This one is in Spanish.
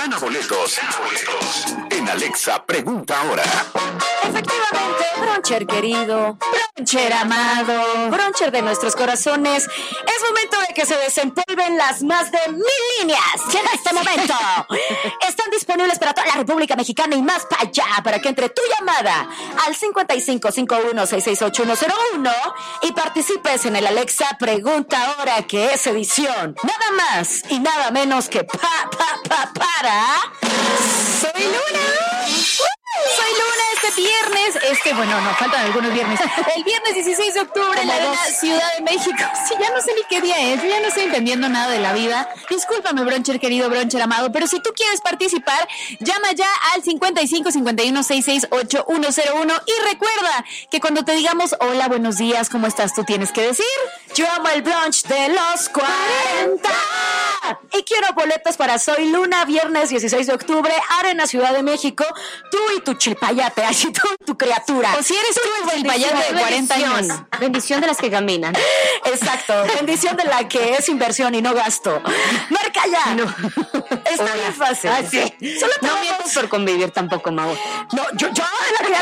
Gana boletos en Alexa Pregunta Ahora. Efectivamente, Broncher querido, Broncher amado, Broncher de nuestros corazones, es momento de que se desempolven las más de 1000 líneas que en este momento están disponibles para toda la República Mexicana y más para allá, para que entre tu llamada al 5551668101 y participes en el Alexa Pregunta Ahora, que es edición nada más y nada menos que para Soy Luna. Soy Luna este viernes, faltan algunos viernes. El viernes 16 de octubre en la Arena Ciudad de México. Sí, ya no sé ni qué día es, yo ya no estoy entendiendo nada de la vida. Discúlpame, Broncher querido, Broncher amado, pero si tú quieres participar, llama ya al 5551668101 y recuerda que cuando te digamos hola, buenos días, ¿cómo estás? Tú tienes que decir: yo amo el brunch de los 40. Y quiero boletos para Soy Luna, viernes 16 de octubre, Arena Ciudad de México. Tú y tu chilpayate, así tú y tu criatura. O si eres tú el chilpayate de 40 años. Bendición de las que caminan. Exacto, bendición de la que es inversión y no gasto. Marca ya. No. Está bien fácil. Ah, sí. Solo no mientas por convivir tampoco, Mau. No, yo